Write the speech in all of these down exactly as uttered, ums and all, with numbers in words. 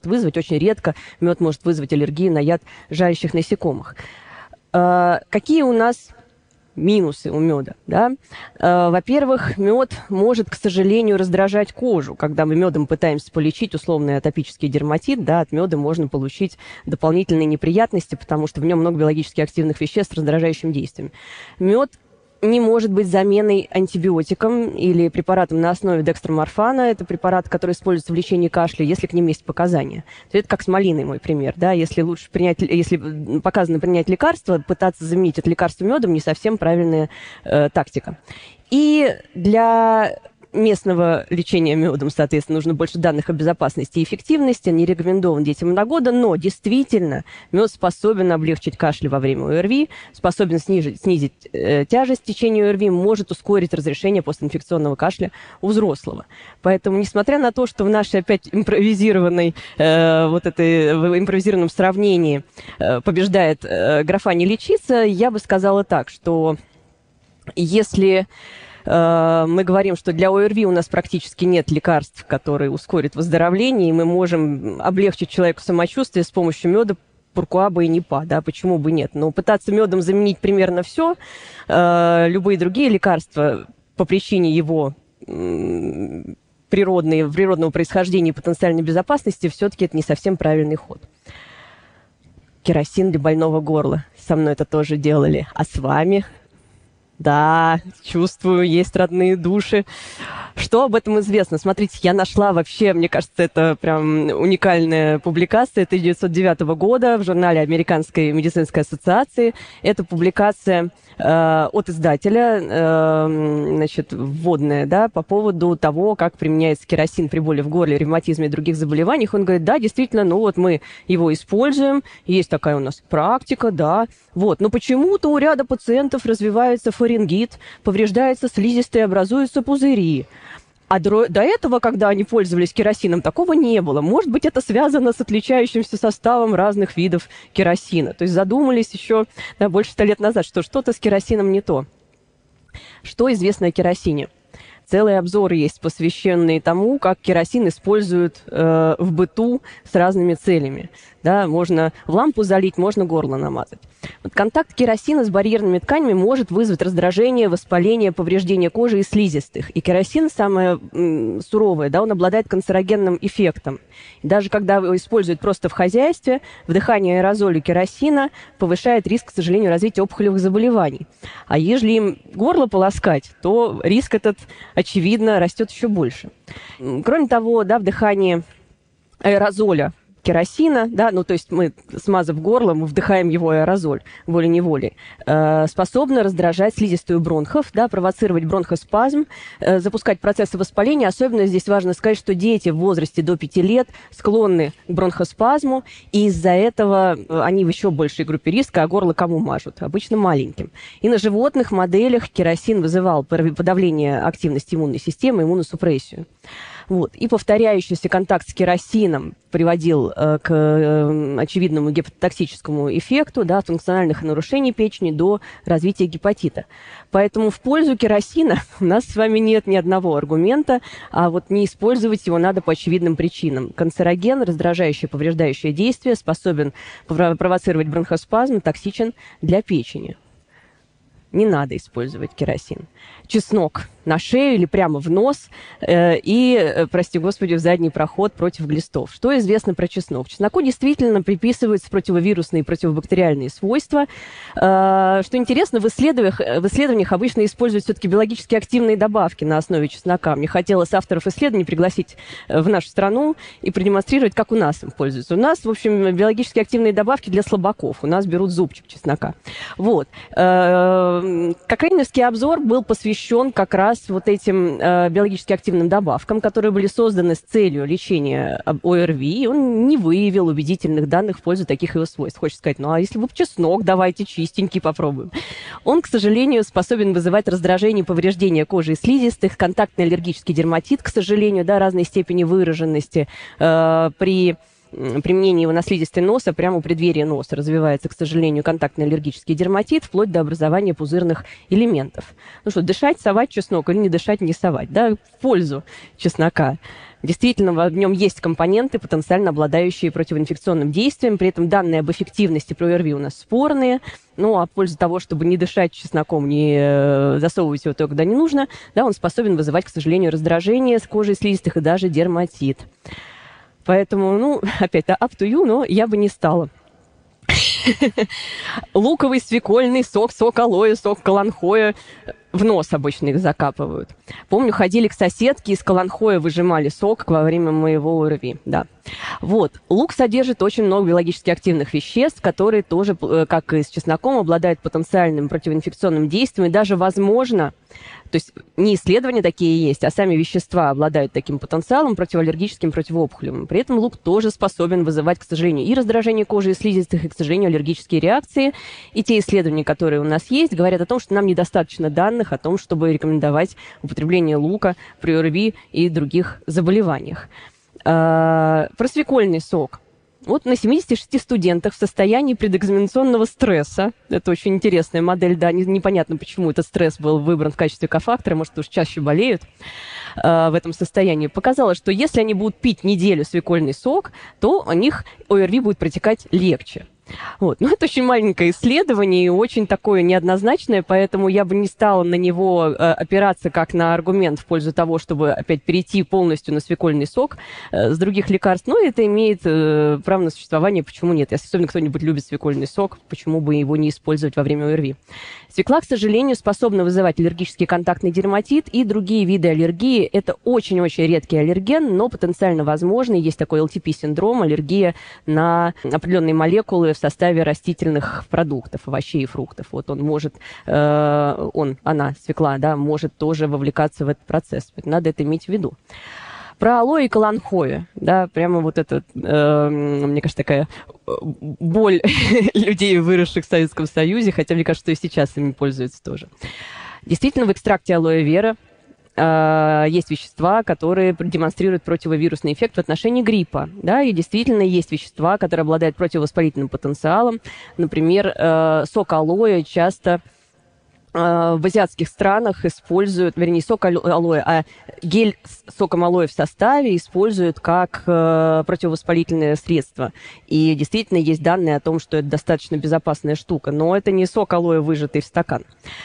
вызвать. Очень редко мед может вызвать аллергию на яд жалящих насекомых. Какие у нас минусы у меда? Да? Во-первых, мед может, к сожалению, раздражать кожу. Когда мы медом пытаемся полечить условный атопический дерматит, да, от меда можно получить дополнительные неприятности, потому что в нем много биологически активных веществ с раздражающим действием. Мед не может быть заменой антибиотиком или препаратом на основе декстроморфана. Это препарат, который используется в лечении кашля, если к ним есть показания. То это как с малиной, мой пример. Да? Если лучше принять, если показано принять лекарство, пытаться заменить это лекарство медом не совсем правильная э, тактика. И для местного лечения медом, соответственно, нужно больше данных о безопасности и эффективности, не рекомендован детям на года, но действительно мед способен облегчить кашель во время ОРВИ, способен снизить, снизить э, тяжесть течения ОРВИ, может ускорить разрешение постинфекционного кашля у взрослого. Поэтому, несмотря на то, что в нашей опять импровизированной, э, вот этой, в импровизированном сравнении э, побеждает э, графа «не лечиться», я бы сказала так, что если мы говорим, что для ОРВИ у нас практически нет лекарств, которые ускорят выздоровление, и мы можем облегчить человеку самочувствие с помощью меда, пуркуаба и непа, да, почему бы нет. Но пытаться медом заменить примерно все, любые другие лекарства по причине его природной, природного происхождения и потенциальной безопасности, все-таки это не совсем правильный ход. Керосин для больного горла. Со мной это тоже делали. А с вами? Да, чувствую, есть родные души. Что об этом известно? Смотрите, я нашла вообще, мне кажется, это прям уникальная публикация тысяча девятьсот девятого года в журнале Американской медицинской ассоциации. Это публикация э, от издателя, э, значит, вводная, да, по поводу того, как применяется керосин при боли в горле, ревматизме и других заболеваниях. Он говорит, да, действительно, ну вот мы его используем, есть такая у нас практика, да, вот. Но почему-то у ряда пациентов развивается фарингит, повреждается слизистая, образуются пузыри. А до этого, когда они пользовались керосином, такого не было. Может быть, это связано с отличающимся составом разных видов керосина. То есть задумались еще, да, больше ста лет назад, что что-то с керосином не то. Что известно о керосине? Целый обзор есть, посвященный тому, как керосин используют э, в быту с разными целями. Да, можно в лампу залить, можно горло намазать. Вот контакт керосина с барьерными тканями может вызвать раздражение, воспаление, повреждение кожи и слизистых. И керосин, самое м, суровое, да, он обладает канцерогенным эффектом. И даже когда его используют просто в хозяйстве, вдыхание аэрозоля керосина повышает риск, к сожалению, развития опухолевых заболеваний. А если им горло полоскать, то риск этот, очевидно, растет еще больше. Кроме того, да, вдыхание аэрозоля керосина, да, ну, то есть мы, смазав горло, мы вдыхаем его аэрозоль волей-неволей, э, способно раздражать слизистую бронхов, да, провоцировать бронхоспазм, э, запускать процессы воспаления. Особенно здесь важно сказать, что дети в возрасте до пяти лет склонны к бронхоспазму, и из-за этого они в еще большей группе риска, а горло кому мажут? Обычно маленьким. И на животных моделях керосин вызывал подавление активности иммунной системы, иммуносупрессию. Вот. И повторяющийся контакт с керосином приводил э, к э, очевидному гепатотоксическому эффекту, да, функциональных нарушений печени до развития гепатита. Поэтому в пользу керосина у нас с вами нет ни одного аргумента, а вот не использовать его надо по очевидным причинам. Канцероген, раздражающее, повреждающее действие, способен провоцировать бронхоспазм, токсичен для печени. Не надо использовать керосин. Чеснок на шею или прямо в нос э, и, э, прости господи, в задний проход против глистов. Что известно про чеснок? Чесноку действительно приписываются противовирусные и противобактериальные свойства. Э, что интересно, в исследованиях, в исследованиях обычно используют все-таки биологически активные добавки на основе чеснока. Мне хотелось авторов исследований пригласить в нашу страну и продемонстрировать, как у нас им пользуются. У нас, в общем, биологически активные добавки для слабаков. У нас берут зубчик чеснока. Вот. Э, Кокрейновский обзор был посвящен как раз вот этим э, биологически активным добавкам, которые были созданы с целью лечения ОРВИ, и он не выявил убедительных данных в пользу таких его свойств. Хочется сказать, ну а если вы чеснок, давайте чистенький попробуем. Он, к сожалению, способен вызывать раздражение, повреждение кожи и слизистых, контактный аллергический дерматит, к сожалению, да, разной степени выраженности э, при применение его на слизистой носа прямо у преддверия носа развивается, к сожалению, контактный аллергический дерматит, вплоть до образования пузырных элементов. Ну что, дышать, совать чеснок или не дышать, не совать, да, в пользу чеснока. Действительно, в нем есть компоненты, потенциально обладающие противоинфекционным действием, при этом данные об эффективности при ОРВИ у нас спорные, ну, а в пользу того, чтобы не дышать чесноком, не засовывать его туда, куда не нужно, да, он способен вызывать, к сожалению, раздражение с кожей слизистых и даже дерматит. Поэтому, ну, опять, да, up to you, но я бы не стала. Луковый, свекольный сок, сок алоэ, сок каланхоя. В нос обычно их закапывают. Помню, ходили к соседке, из каланхоя выжимали сок во время моего ОРВИ. Да. Вот. Лук содержит очень много биологически активных веществ, которые тоже, как и с чесноком, обладают потенциальным противоинфекционным действием. И даже, возможно, то есть не исследования такие есть, а сами вещества обладают таким потенциалом противоаллергическим, противоопухолевым. При этом лук тоже способен вызывать, к сожалению, и раздражение кожи и слизистых, и, к сожалению, аллергические реакции. И те исследования, которые у нас есть, говорят о том, что нам недостаточно данных о том, чтобы рекомендовать употребление лука при ОРВИ и других заболеваниях. А, про свекольный сок. Вот на семидесяти шести студентах в состоянии предэкзаменационного стресса, это очень интересная модель, да, непонятно, почему этот стресс был выбран в качестве кофактора, может, уж чаще болеют э, в этом состоянии, показалось, что если они будут пить неделю свекольный сок, то у них ОРВИ будет протекать легче. Вот. Но это очень маленькое исследование и очень такое неоднозначное, поэтому я бы не стала на него э, опираться как на аргумент в пользу того, чтобы опять перейти полностью на свекольный сок э, с других лекарств. Но это имеет э, право на существование, почему нет? Если особенно кто-нибудь любит свекольный сок, почему бы его не использовать во время ОРВИ? Свекла, к сожалению, способна вызывать аллергический контактный дерматит и другие виды аллергии. Это очень-очень редкий аллерген, но потенциально возможный. Есть такой эл ти пи-синдром, аллергия на определенные молекулы в составе растительных продуктов, овощей и фруктов. Вот он может, э, он, она, свекла, да, может тоже вовлекаться в этот процесс. Надо это иметь в виду. Про алоэ и каланхоэ, да, прямо вот это, э, мне кажется, такая боль людей, выросших в Советском Союзе, хотя мне кажется, что и сейчас ими пользуются тоже. Действительно, в экстракте алоэ вера э, есть вещества, которые демонстрируют противовирусный эффект в отношении гриппа, да, и действительно есть вещества, которые обладают противовоспалительным потенциалом. Например, э, сок алоэ часто в азиатских странах используют, вернее, сок алоэ, а гель с соком алоэ в составе используют как э, противовоспалительное средство. И действительно есть данные о том, что это достаточно безопасная штука. Но это не сок алоэ, выжатый в стакан.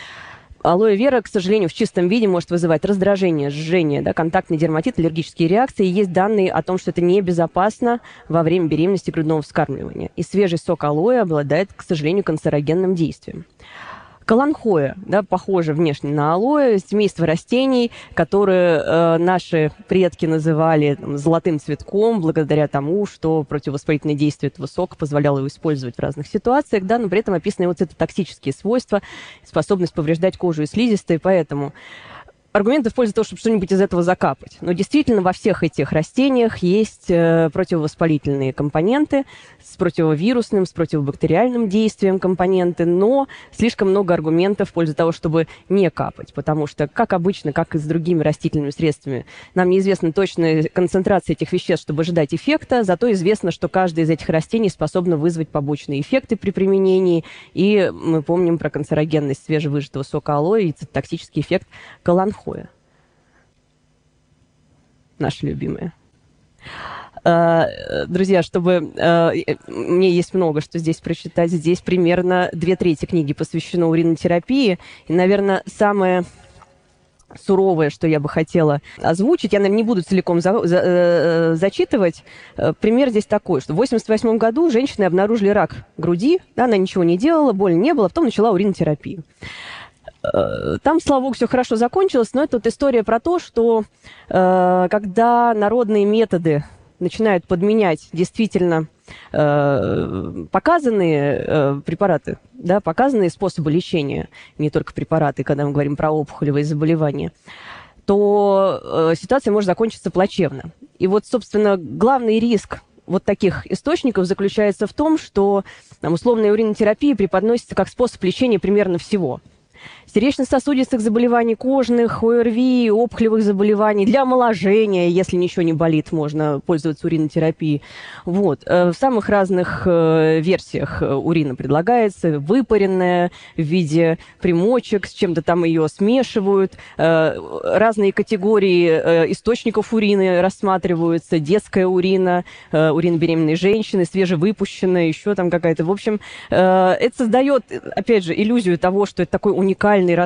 Алоэ вера, к сожалению, в чистом виде может вызывать раздражение, жжение, да, контактный дерматит, аллергические реакции. И есть данные о том, что это небезопасно во время беременности и грудного вскармливания. И свежий сок алоэ обладает, к сожалению, канцерогенным действием. Каланхоэ, да, похоже внешне на алоэ, семейство растений, которые э, наши предки называли там, золотым цветком, благодаря тому, что противовоспалительное действие этого сока позволяло его использовать в разных ситуациях, да, но при этом описаны вот цитотоксические свойства, способность повреждать кожу и слизистые, поэтому аргументы в пользу того, чтобы что-нибудь из этого закапать. Но действительно во всех этих растениях есть э, противовоспалительные компоненты с противовирусным, с противобактериальным действием компоненты, но слишком много аргументов в пользу того, чтобы не капать, потому что, как обычно, как и с другими растительными средствами, нам неизвестна точная концентрация этих веществ, чтобы ожидать эффекта, зато известно, что каждое из этих растений способно вызвать побочные эффекты при применении, и мы помним про канцерогенность свежевыжатого сока алоэ и цитотоксический эффект каланхоэ. Наши любимые. Друзья, чтобы... Мне есть много, что здесь прочитать. Здесь примерно две трети книги посвящено уринотерапии. И, наверное, самое суровое, что я бы хотела озвучить, я, наверное, не буду целиком за, за, зачитывать. Пример здесь такой, что в восемьдесят восьмом году женщины обнаружили рак груди. Да, она ничего не делала, боли не было, потом начала уринотерапию. Там, слава богу, все хорошо закончилось, но это вот история про то, что э, когда народные методы начинают подменять действительно э, показанные э, препараты, да, показанные способы лечения, не только препараты, когда мы говорим про опухолевые заболевания, то э, ситуация может закончиться плачевно. И вот, собственно, главный риск вот таких источников заключается в том, что там, условная уринотерапия преподносится как способ лечения примерно всего. сердечно-сосудистых заболеваний, кожных, ОРВИ, опухолевых заболеваний, для омоложения, если ничего не болит, можно пользоваться уринотерапией. Вот. В самых разных версиях урина предлагается, выпаренная в виде примочек, с чем-то там ее смешивают, разные категории источников урина рассматриваются, детская урина, урин беременной женщины, свежевыпущенная, еще там какая-то. В общем, это создает, опять же, иллюзию того, что это такой уникальный